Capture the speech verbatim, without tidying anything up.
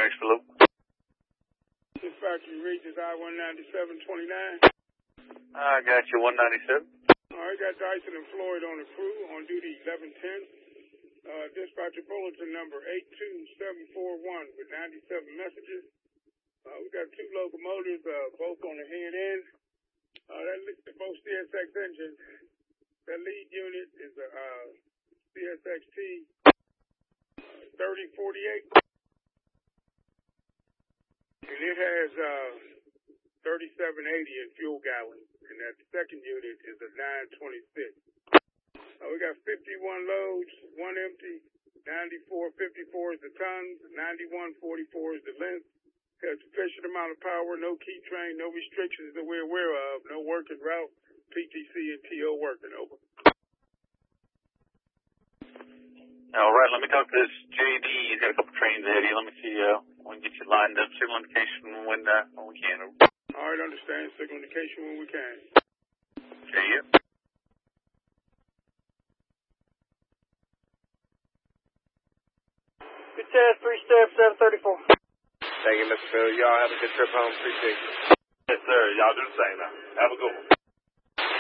barracks below. Dispatcher reaches I one ninety-seven twenty-nine. I got you, one ninety-seven. All right, got Dyson and Floyd on the crew, on duty eleven ten. Uh, dispatcher bulletin number eight two seven four one with ninety-seven messages. Uh, we got two locomotives, uh, both on the head end. Uh, that they're both C S X engines. That lead unit is a uh, C S X T uh, thirty forty-eight. And it has uh, thirty-seven eighty in fuel gallons. And that second unit is a nine twenty-six. Uh, we got fifty-one loads, one empty, ninety-four fifty-four is the tons, ninety-one forty-four is the length. Has sufficient amount of power, no key train, no restrictions that we're aware of, no working route, P T C and T O working, over. All right, let me talk to this J D. He's got a couple trains ahead of you. Let me see, uh, we can get you lined up, signal indication when, uh, when we can. All right, understand, signal indication when we can. Okay, yeah. Good test, three steps, seven thirty-four. Thank you, Mister Bill. Y'all have a good trip home. Appreciate you. Yes, sir. Y'all do the same now. Have a good one.